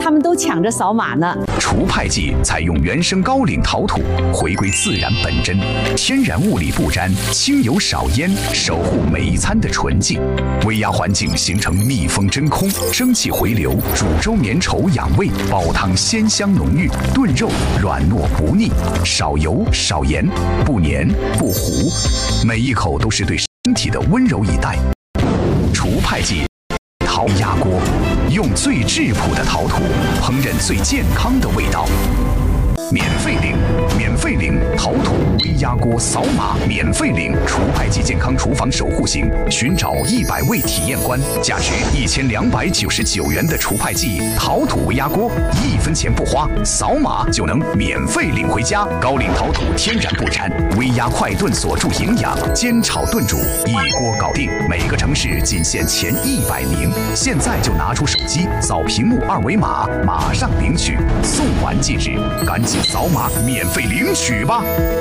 他们都抢着扫码呢。 除派剂采用原生高岭陶土，回归自然本真，天然物理不沾，轻油少烟，守护每一餐的纯净。微压环境形成密封真空，蒸汽回流，煮粥绵稠养胃，煲汤鲜香浓郁，炖肉软糯不腻，少油少盐，不黏不糊，每一口都是对身体的温柔以待。除派剂陶压锅，用最质朴的陶土烹饪最健康的味道。免费领陶土微压锅扫码免费领除派剂健康厨房守护型，寻找100位体验官，价值1299元的除派剂陶土微压锅，1分钱不花，扫码就能免费领回家。高岭陶土天然不沾，微压快炖锁住营养，煎炒炖煮一锅搞定。每个城市仅限前100名，现在就拿出手机扫屏幕2维码，马上领取，送完即止，赶紧扫码免费领取吧。